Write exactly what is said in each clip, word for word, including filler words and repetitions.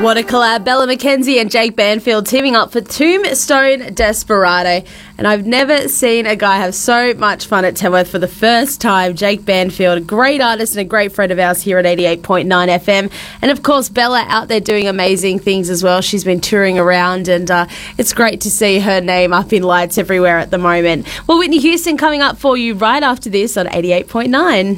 What a collab. Bella McKenzie and Jake Banfield teaming up for Tombstone Desperado. And I've never seen a guy have so much fun at Tamworth for the first time. Jake Banfield, a great artist and a great friend of ours here at eighty-eight point nine F M. And of course, Bella out there doing amazing things as well. She's been touring around and uh, it's great to see her name up in lights everywhere at the moment. Well, Whitney Houston coming up for you right after this on eighty-eight point nine.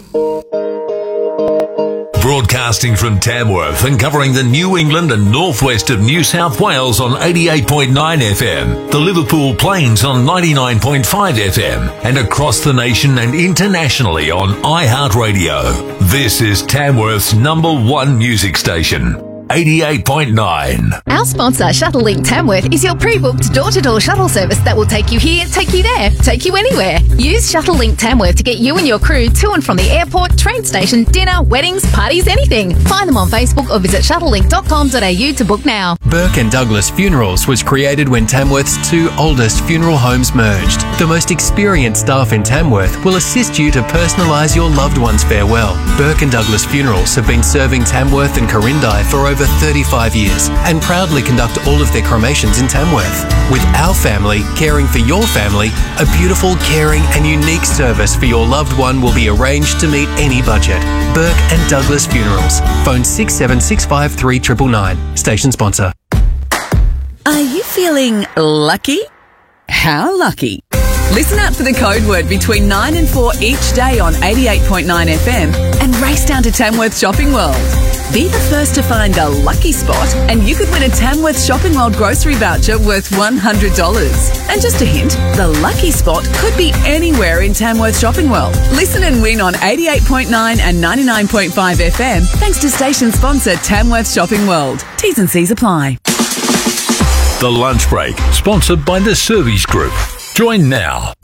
Broadcasting from Tamworth and covering the New England and northwest of New South Wales on eighty-eight point nine F M, the Liverpool Plains on ninety-nine point five F M, and across the nation and internationally on iHeartRadio. This is Tamworth's number one music station. eighty-eight point nine. Our sponsor, Shuttlelink Tamworth, is your pre-booked door-to-door shuttle service that will take you here, take you there, take you anywhere. Use Shuttlelink Tamworth to get you and your crew to and from the airport, train station, dinner, weddings, parties, anything. Find them on Facebook or visit shuttlelink dot com dot a u to book now. Burke and Douglas Funerals was created when Tamworth's two oldest funeral homes merged. The most experienced staff in Tamworth will assist you to personalise your loved one's farewell. Burke and Douglas Funerals have been serving Tamworth and Corindai for over over thirty-five years and proudly conduct all of their cremations in Tamworth. With our family caring for your family, a beautiful, caring and unique service for your loved one will be arranged to meet any budget. Burke and Douglas Funerals. Phone six seven six five three nine nine nine. Station sponsor. Are you feeling lucky? How lucky? Listen out for the code word between nine and four each day on eighty-eight point nine F M and race down to Tamworth Shopping World. Be the first to find a lucky spot and you could win a Tamworth Shopping World grocery voucher worth one hundred dollars. And just a hint, the lucky spot could be anywhere in Tamworth Shopping World. Listen and win on eighty-eight point nine and ninety-nine point five F M thanks to station sponsor Tamworth Shopping World. T's and C's apply. The Lunch Break, sponsored by the Service Group. Join now.